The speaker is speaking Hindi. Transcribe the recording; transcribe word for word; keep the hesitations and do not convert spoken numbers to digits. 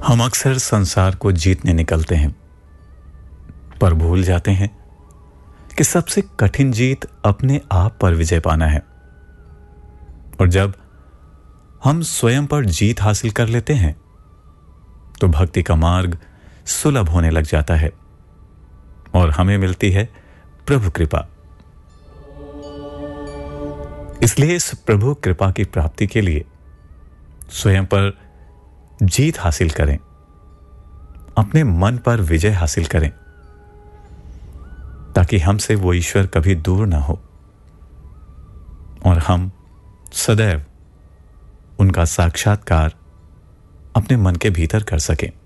हम अक्सर संसार को जीतने निकलते हैं, पर भूल जाते हैं कि सबसे कठिन जीत अपने आप पर विजय पाना है। और जब हम स्वयं पर जीत हासिल कर लेते हैं तो भक्ति का मार्ग सुलभ होने लग जाता है और हमें मिलती है प्रभु कृपा। इसलिए इस प्रभु कृपा की प्राप्ति के लिए स्वयं पर जीत हासिल करें, अपने मन पर विजय हासिल करें, ताकि हमसे वो ईश्वर कभी दूर ना हो और हम सदैव उनका साक्षात्कार अपने मन के भीतर कर सकें।